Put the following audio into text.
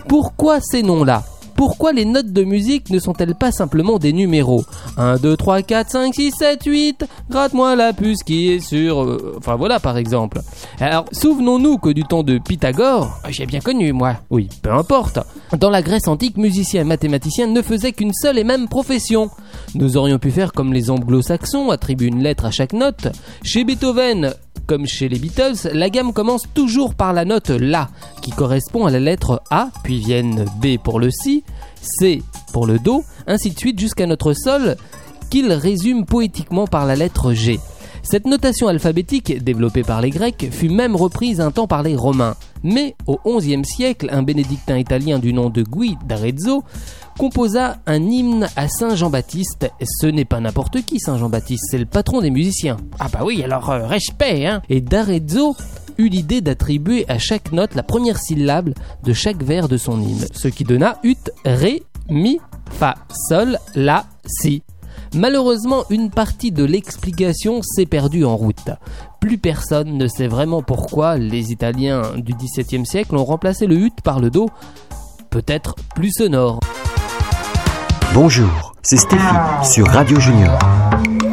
Pourquoi ces noms-là ? Pourquoi les notes de musique ne sont-elles pas simplement des numéros ? 1, 2, 3, 4, 5, 6, 7, 8, gratte-moi la puce qui est sur... Enfin voilà par exemple. Alors souvenons-nous que du temps de Pythagore, j'ai bien connu moi, oui, peu importe. Dans la Grèce antique, musiciens et mathématiciens ne faisaient qu'une seule et même profession. Nous aurions pu faire comme les anglo-saxons, attribuer une lettre à chaque note. Chez Beethoven, comme chez les Beatles, la gamme commence toujours par la note La, qui correspond à la lettre A, puis viennent B pour le Si, C pour le Do, ainsi de suite jusqu'à notre Sol, qu'il résume poétiquement par la lettre G. Cette notation alphabétique, développée par les Grecs, fut même reprise un temps par les Romains. Mais au XIe siècle, un bénédictin italien du nom de Guy d'Arezzo composa un hymne à Saint Jean-Baptiste. Ce n'est pas n'importe qui, Saint Jean-Baptiste, c'est le patron des musiciens. Ah bah oui, alors respect, hein. Et d'Arezzo eut l'idée d'attribuer à chaque note la première syllabe de chaque vers de son hymne, ce qui donna ut, ré, mi, fa, sol, la, si. Malheureusement, une partie de l'explication s'est perdue en route. Plus personne ne sait vraiment pourquoi les Italiens du XVIIe siècle ont remplacé le ut par le do, peut-être plus sonore. Bonjour, c'est Stéphie sur Radio Junior.